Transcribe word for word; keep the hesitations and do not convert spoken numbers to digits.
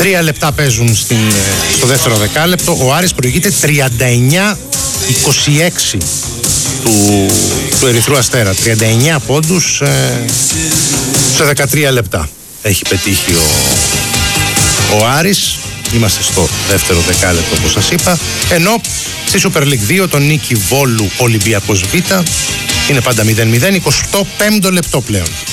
Τρία λεπτά παίζουν στην, στο δεύτερο δεκάλεπτο. Ο Άρης προηγείται τριάντα εννιά είκοσι έξι του, του Ερυθρού Αστέρα. τριάντα εννιά πόντους ε, σε δεκατρία λεπτά έχει πετύχει ο, ο Άρης. Είμαστε στο δεύτερο δεκάλεπτο όπως σας είπα. Ενώ στη Super League δύο τον νίκη Βόλου Ολυμπιακός Β είναι πάντα μηδέν μηδέν, εικοστό πέμπτο λεπτό πλέον.